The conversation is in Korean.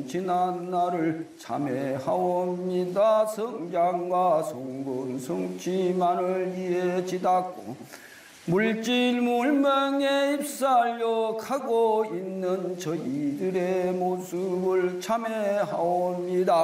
지난 날을 참회하옵니다. 성장과 성분 성취만을 위해 지닦고 물질 물명에 입살욕하고 있는 저희들의 모습을 참회하옵니다.